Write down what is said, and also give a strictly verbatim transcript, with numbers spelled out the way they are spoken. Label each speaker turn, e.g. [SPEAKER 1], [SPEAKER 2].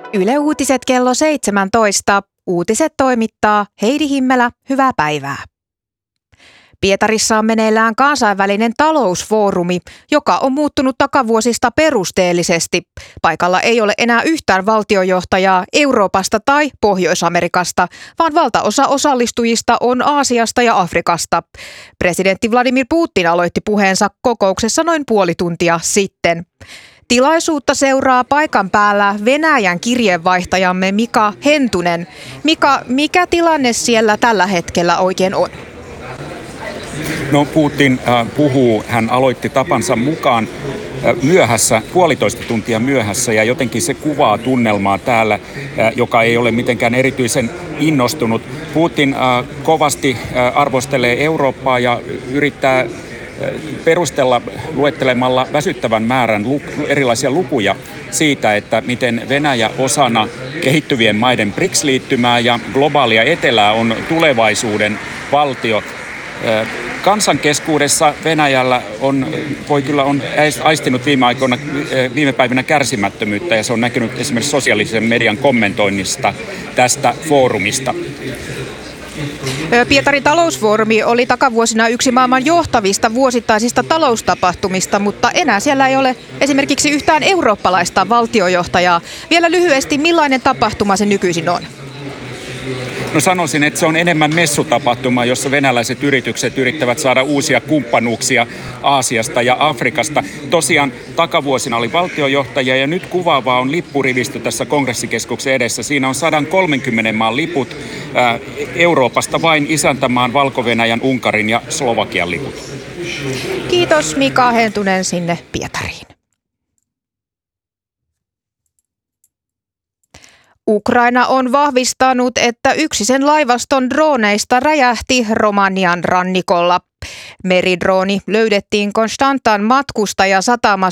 [SPEAKER 1] Yle Uutiset kello seitsemäntoista. Uutiset toimittaa Heidi Himmelä. Hyvää päivää. Pietarissa on meneillään kansainvälinen talousfoorumi, joka on muuttunut takavuosista perusteellisesti. Paikalla ei ole enää yhtään valtiojohtajaa Euroopasta tai Pohjois-Amerikasta, vaan valtaosa osallistujista on Aasiasta ja Afrikasta. Presidentti Vladimir Putin aloitti puheensa kokouksessa noin puoli tuntia sitten. Tilaisuutta seuraa paikan päällä Venäjän kirjeenvaihtajamme Mika Hentunen. Mika, mikä tilanne siellä tällä hetkellä oikein on?
[SPEAKER 2] No Putin äh, puhuu, hän aloitti tapansa mukaan äh, myöhässä, puolitoista tuntia myöhässä ja jotenkin se kuvaa tunnelmaa täällä, äh, joka ei ole mitenkään erityisen innostunut. Putin äh, kovasti äh, arvostelee Eurooppaa ja yrittää perustella luettelemalla väsyttävän määrän luk- erilaisia lukuja siitä, että miten Venäjä osana kehittyvien maiden B R I C S-liittymää ja globaalia etelää on tulevaisuuden valtio. Kansan keskuudessa Venäjällä on, voi kyllä on aistinut viime aikoina, viime päivinä kärsimättömyyttä ja se on näkynyt esimerkiksi sosiaalisen median kommentoinnista tästä foorumista.
[SPEAKER 1] Pietarin talousfoorumi oli takavuosina yksi maailman johtavista vuosittaisista taloustapahtumista, mutta enää siellä ei ole esimerkiksi yhtään eurooppalaista valtiojohtajaa. Vielä lyhyesti, millainen tapahtuma se nykyisin on?
[SPEAKER 2] No sanoisin, että se on enemmän messutapahtuma, jossa venäläiset yritykset yrittävät saada uusia kumppanuuksia Aasiasta ja Afrikasta. Tosiaan takavuosina oli valtiojohtajia ja nyt kuvaavaa on lippurivistö tässä kongressikeskuksen edessä. Siinä on sata kolmekymmentä maan liput, ää, Euroopasta vain isäntämaan Valko-Venäjän, Unkarin ja Slovakian liput.
[SPEAKER 1] Kiitos Mika Hentunen sinne Pietariin. Ukraina on vahvistanut, että yksi sen laivaston droneista räjähti Romanian rannikolla. Meridrooni löydettiin Konstantan matkustajasatamasta